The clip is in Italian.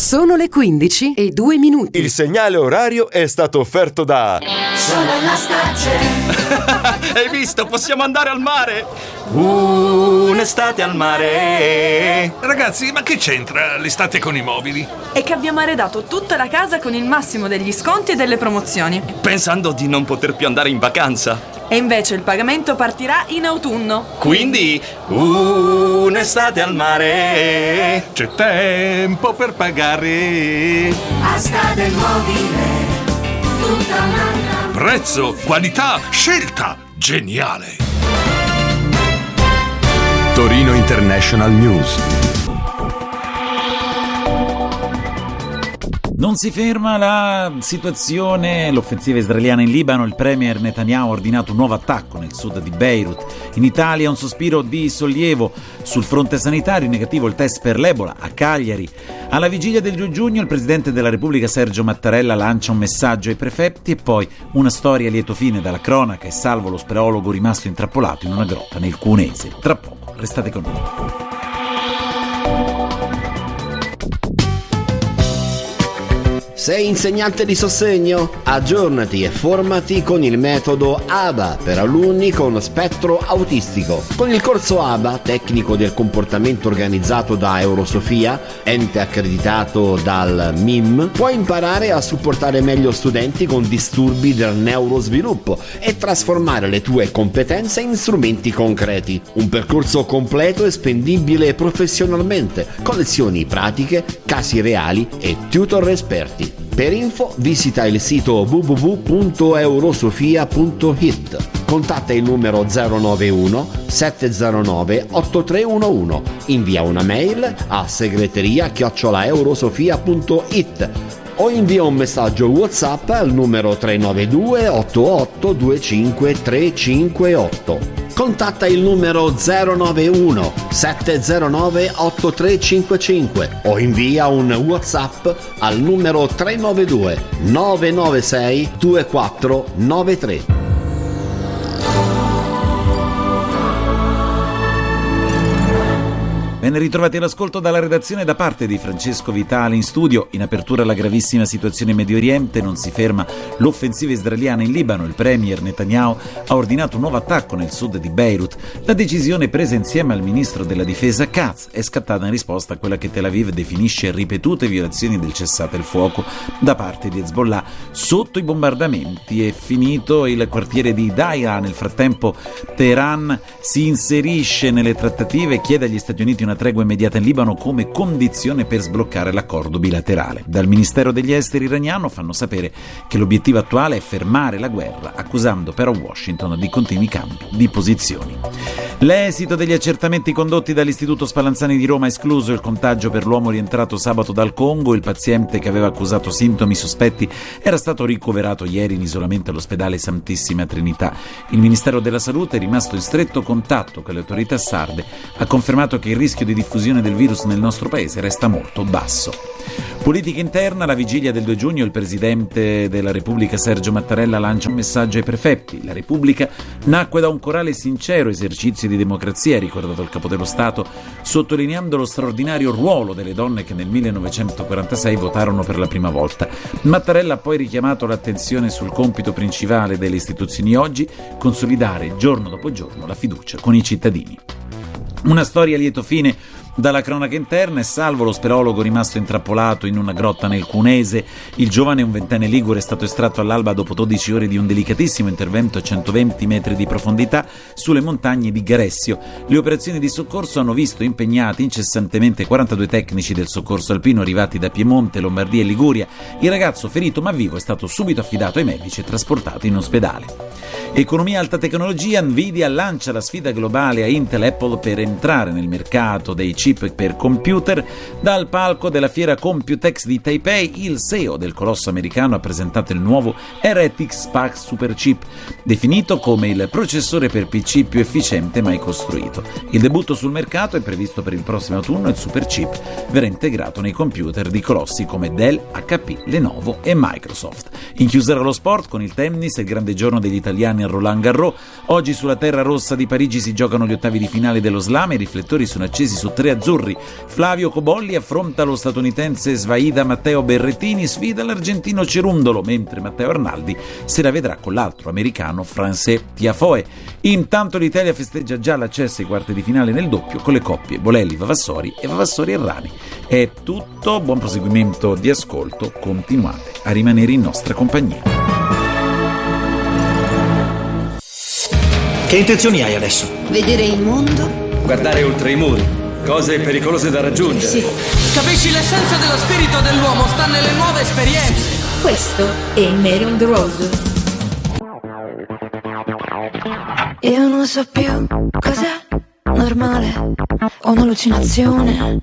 Sono le 15:02. Il segnale orario è stato offerto da Solo la Starcell. Hai visto? Possiamo andare al mare! Un'estate al mare! Ragazzi, ma che c'entra l'estate con i mobili? È che abbiamo arredato tutta la casa con il massimo degli sconti e delle promozioni. Pensando di non poter più andare in vacanza. E invece il pagamento partirà in autunno. Quindi, un'estate al mare! C'è tempo per pagare. Asta del mobile, tutta un'altra. Prezzo, qualità, scelta, geniale. Torino International News. Non si ferma la situazione, l'offensiva israeliana in Libano, il premier Netanyahu ha ordinato un nuovo attacco nel sud di Beirut. In Italia un sospiro di sollievo sul fronte sanitario, negativo il test per l'Ebola a Cagliari. Alla vigilia del 2 giugno il presidente della Repubblica Sergio Mattarella lancia un messaggio ai prefetti e poi una storia a lieto fine dalla cronaca e salvo lo speleologo rimasto intrappolato in una grotta nel Cuneese. Tra poco, restate con noi. Sei insegnante di sostegno? Aggiornati e formati con il metodo ABA per alunni con spettro autistico. Con il corso ABA, tecnico del comportamento organizzato da Eurosofia, ente accreditato dal MIM, puoi imparare a supportare meglio studenti con disturbi del neurosviluppo e trasformare le tue competenze in strumenti concreti. Un percorso completo e spendibile professionalmente, con lezioni pratiche, casi reali e tutor esperti. Per info visita il sito www.eurosofia.it. Contatta il numero 091 709 8311. Invia una mail a segreteria@eurosofia.it o invia un messaggio WhatsApp al numero 392 88 25 358. Contatta il numero 091 709 8355 o invia un WhatsApp al numero 392 996 2493. Ben ritrovati all'ascolto dalla redazione da parte di Francesco Vitali in studio. In apertura alla gravissima situazione in Medio Oriente, non si ferma l'offensiva israeliana in Libano. Il premier Netanyahu ha ordinato un nuovo attacco nel sud di Beirut. La decisione, presa insieme al ministro della difesa Katz, è scattata in risposta a quella che Tel Aviv definisce ripetute violazioni del cessate il fuoco da parte di Hezbollah sotto i bombardamenti. È finito il quartiere di Daira. Nel frattempo Teheran si inserisce nelle trattative e chiede agli Stati Uniti una tregua immediata in Libano come condizione per sbloccare l'accordo bilaterale. Dal Ministero degli Esteri iraniano fanno sapere che l'obiettivo attuale è fermare la guerra, accusando però Washington di continui cambi di posizioni. L'esito degli accertamenti condotti dall'Istituto Spallanzani di Roma ha escluso il contagio per l'uomo rientrato sabato dal Congo. Il paziente che aveva accusato sintomi sospetti era stato ricoverato ieri in isolamento all'ospedale Santissima Trinità. Il Ministero della Salute, rimasto in stretto contatto con le autorità sarde, ha confermato che il rischio di diffusione del virus nel nostro paese resta molto basso. Politica interna, alla vigilia del 2 giugno il Presidente della Repubblica Sergio Mattarella lancia un messaggio ai prefetti. La Repubblica nacque da un corale sincero esercizio di democrazia, ha ricordato il Capo dello Stato, sottolineando lo straordinario ruolo delle donne che nel 1946 votarono per la prima volta. Mattarella ha poi richiamato l'attenzione sul compito principale delle istituzioni oggi, consolidare giorno dopo giorno la fiducia con i cittadini. Una storia a lieto fine dalla cronaca interna e salvo lo speleologo rimasto intrappolato in una grotta nel Cuneese. Il giovane, un ventenne ligure, è stato estratto all'alba dopo 12 ore di un delicatissimo intervento a 120 metri di profondità sulle montagne di Garessio. Le operazioni di soccorso hanno visto impegnati incessantemente 42 tecnici del soccorso alpino arrivati da Piemonte, Lombardia e Liguria. Il ragazzo, ferito ma vivo, è stato subito affidato ai medici e trasportato in ospedale. Economia e alta tecnologia, Nvidia lancia la sfida globale a Intel e Apple per entrare nel mercato dei chip per computer. Dal palco della fiera Computex di Taipei, il CEO del colosso americano ha presentato il nuovo RTX Spark Superchip, definito come il processore per PC più efficiente mai costruito. Il debutto sul mercato è previsto per il prossimo autunno e il Superchip verrà integrato nei computer di colossi come Dell, HP, Lenovo e Microsoft. In chiusura allo sport con il tennis, il grande giorno degli italiani a Roland Garros. Oggi sulla terra rossa di Parigi si giocano gli ottavi di finale dello slam e i riflettori sono accesi su 3 nerazzurri azzurri. Flavio Cobolli affronta lo statunitense svaida Matteo Berrettini, sfida l'argentino Cerundolo, mentre Matteo Arnaldi se la vedrà con l'altro americano Frances Tiafoe. Intanto l'Italia festeggia già l'accesso ai quarti di finale nel doppio con le coppie Bolelli-Vavassori e Vavassori-Errani. È tutto, buon proseguimento di ascolto, continuate a rimanere in nostra compagnia. Che intenzioni hai adesso? Vedere il mondo. Guardare oltre i muri. Cose pericolose da raggiungere. Sì. Capisci, l'essenza dello spirito dell'uomo sta nelle nuove esperienze. Questo è Mary on the Road. Io non so più cos'è normale o un'allucinazione.